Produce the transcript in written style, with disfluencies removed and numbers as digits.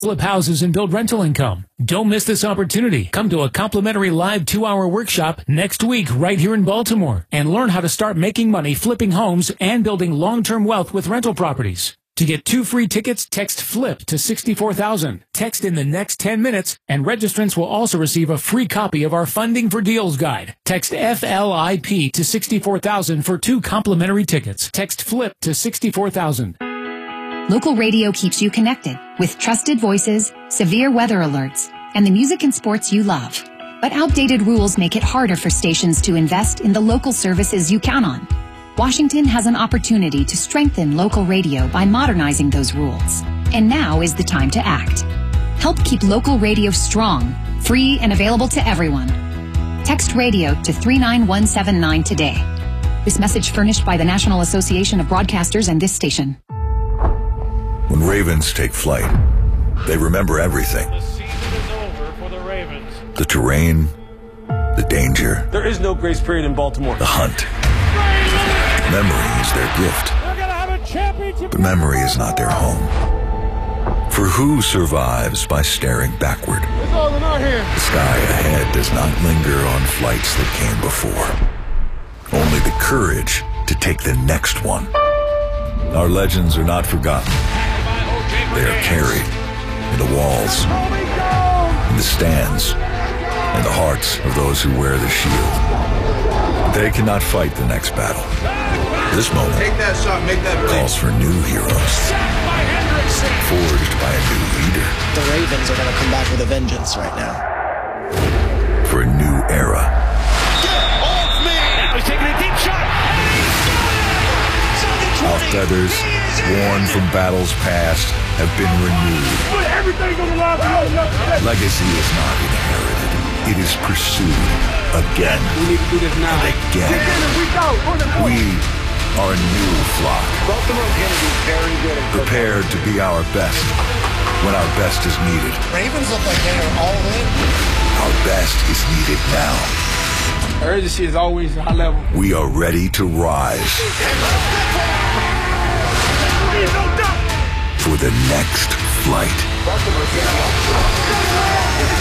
flip houses and build rental income. Don't miss this opportunity. Come to a complimentary live 2-hour workshop next week right here in Baltimore and learn how to start making money flipping homes and building long-term wealth with rental properties. To get 2 free tickets, text FLIP to 64,000. Text in the next 10 minutes, and registrants will also receive a free copy of our Funding for Deals guide. Text FLIP to 64,000 for 2 complimentary tickets. Text FLIP to 64,000. Local radio keeps you connected with trusted voices, severe weather alerts, and the music and sports you love. But outdated rules make it harder for stations to invest in the local services you count on. Washington has an opportunity to strengthen local radio by modernizing those rules. And now is the time to act. Help keep local radio strong, free, and available to everyone. Text radio to 39179 today. This message furnished by the National Association of Broadcasters and this station. When Ravens take flight, they remember everything. The season is over for the Ravens. The terrain, the danger. There is no grace period in Baltimore. The hunt. Memory is their gift. We're gonna have a championship. But memory is not their home. For who survives by staring backward? It's all in our hands. The sky ahead does not linger on flights that came before. Only the courage to take the next one. Our legends are not forgotten. They are carried in the walls, in the stands, in the hearts of those who wear the shield. They cannot fight the next battle. This moment calls for new heroes, forged by a new leader. The Ravens are going to come back with a vengeance right now. For a new era. Get off me! Now he's taking a deep shot. Our feathers, worn from battles past, have been renewed. Legacy is not inherited. It is pursued again We need to do this now. and again. We are a new flock, Baltimore is going to be very good at prepared to be our best when our best is needed. Ravens look like they are all in. Our best is needed now. Urgency is always high level. We are ready to rise for the next flight.